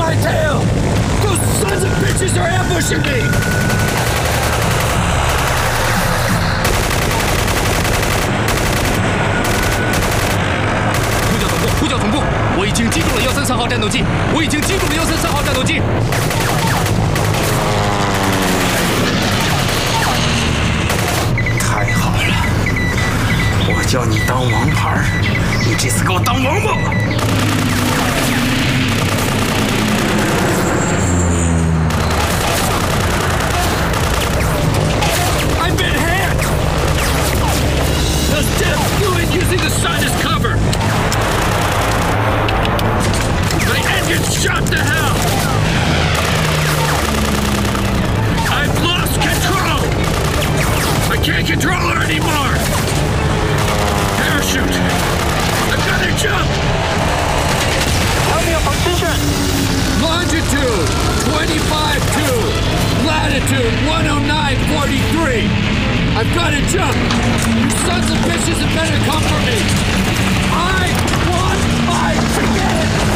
hightail! Those sons of bitches are ambushing me! 呼叫总部！我已经击中了133号战斗机， 太好了，我叫你当王牌，你这次给我当王八！ Using the sun as cover. My engine shot to hell. I've lost control. I can't control her anymore. Parachute. I've got to jump. Tell me your position. Longitude 25-2. Latitude 109.43. I've got to jump. You sons of bitches have better call